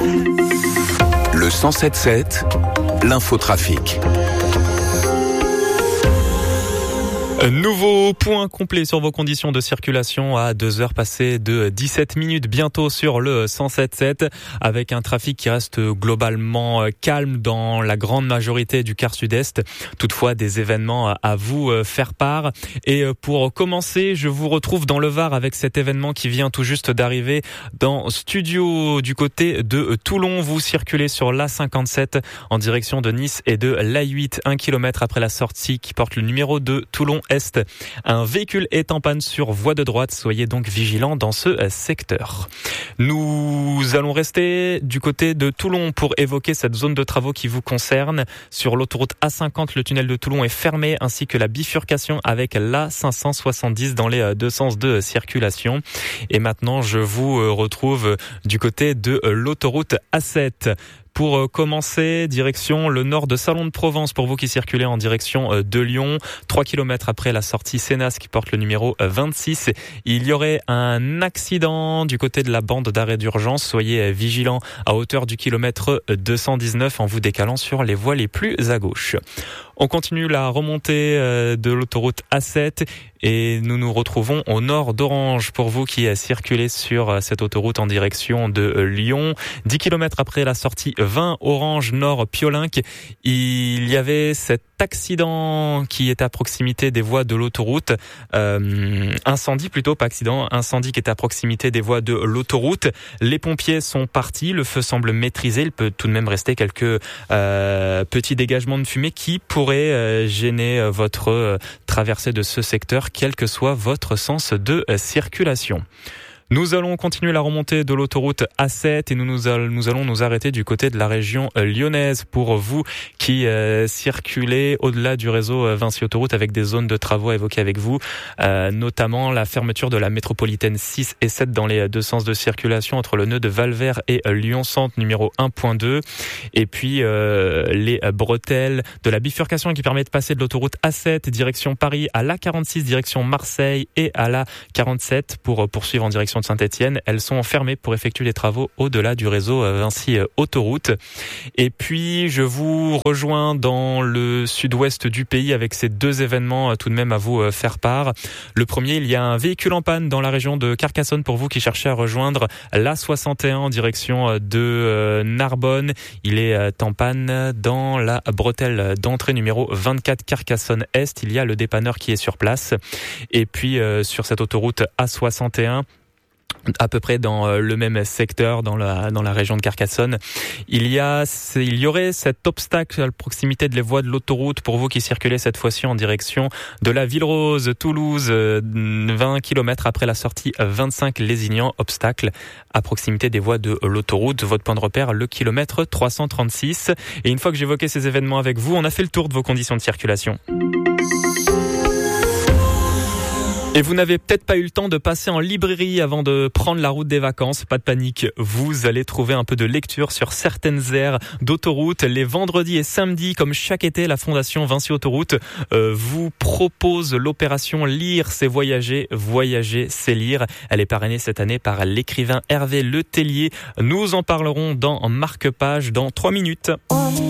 Le 107.7, l'infotrafic. Nouveau point complet sur vos conditions de circulation à 2h passées de 17 minutes bientôt sur le 107.7 avec un trafic qui reste globalement calme dans la grande majorité du quart sud-est. Toutefois, des événements à vous faire part. Et pour commencer, je vous retrouve dans le Var avec cet événement qui vient tout juste d'arriver dans studio du côté de Toulon. Vous circulez sur l'A57 en direction de Nice et de l'A8, 1 km après la sortie qui porte le numéro de Toulon Est. Un véhicule est en panne sur voie de droite, soyez donc vigilants dans ce secteur. Nous allons rester du côté de Toulon pour évoquer cette zone de travaux qui vous concerne. Sur l'autoroute A50, le tunnel de Toulon est fermé ainsi que la bifurcation avec l'A570 dans les deux sens de circulation. Et maintenant, je vous retrouve du côté de l'autoroute A7. Pour commencer, direction le nord de Salon de Provence pour vous qui circulez en direction de Lyon. 3 km après la sortie Sénas qui porte le numéro 26. Il y aurait un accident du côté de la bande d'arrêt d'urgence. Soyez vigilants à hauteur du kilomètre 219 en vous décalant sur les voies les plus à gauche. On continue la remontée de l'autoroute A7 et nous nous retrouvons au nord d'Orange pour vous qui circulez sur cette autoroute en direction de Lyon. 10 km après la sortie 20 Orange Nord Piolinck, il y avait cet accident qui est à proximité des voies de l'autoroute. Incendie plutôt, pas accident, incendie qui est à proximité des voies de l'autoroute. Les pompiers sont partis, le feu semble maîtrisé. Il peut tout de même rester quelques petits dégagements de fumée qui pourraient gêner votre traversée de ce secteur, quel que soit votre sens de circulation. Nous allons continuer la remontée de l'autoroute A7 et nous allons nous arrêter du côté de la région lyonnaise pour vous qui circulez au-delà du réseau Vinci Autoroute avec des zones de travaux à évoquer avec vous, notamment la fermeture de la métropolitaine 6 et 7 dans les deux sens de circulation entre le nœud de Valvert et Lyon-Centre numéro 1.2 et puis les bretelles de la bifurcation qui permet de passer de l'autoroute A7 direction Paris à l'A46 direction Marseille et à l'A47 pour poursuivre en direction de Saint-Étienne. Elles sont fermées pour effectuer les travaux au-delà du réseau Vinci Autoroute. Et puis, je vous rejoins dans le sud-ouest du pays avec ces deux événements tout de même à vous faire part. Le premier, il y a un véhicule en panne dans la région de Carcassonne pour vous qui cherchez à rejoindre l'A61 en direction de Narbonne. Il est en panne dans la bretelle d'entrée numéro 24 Carcassonne Est. Il y a le dépanneur qui est sur place. Et puis, sur cette autoroute A61, à peu près dans le même secteur, dans la région de Carcassonne. Il y aurait cet obstacle à la proximité de les voies de l'autoroute pour vous qui circulez cette fois-ci en direction de la Ville-Rose, Toulouse, 20 km après la sortie 25 Lézignan, obstacle à proximité des voies de l'autoroute. Votre point de repère, le kilomètre 336. Et une fois que j'évoquais ces événements avec vous, on a fait le tour de vos conditions de circulation. Et vous n'avez peut-être pas eu le temps de passer en librairie avant de prendre la route des vacances. Pas de panique, vous allez trouver un peu de lecture sur certaines aires d'autoroute. Les vendredis et samedis, comme chaque été, la Fondation Vinci Autoroute vous propose l'opération Lire, c'est voyager, voyager, c'est lire. Elle est parrainée cette année par l'écrivain Hervé Letellier. Nous en parlerons dans Marque-Page dans 3 minutes.